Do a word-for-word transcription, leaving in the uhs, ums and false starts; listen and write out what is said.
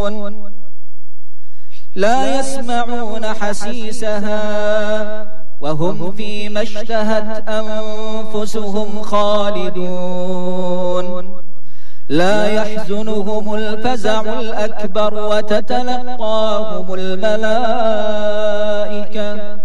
لا يسمعون حسيسها وهم فيما اشتهت أنفسهم خالدون لا يحزنهم الفزع الأكبر وتتلقاهم الملائكة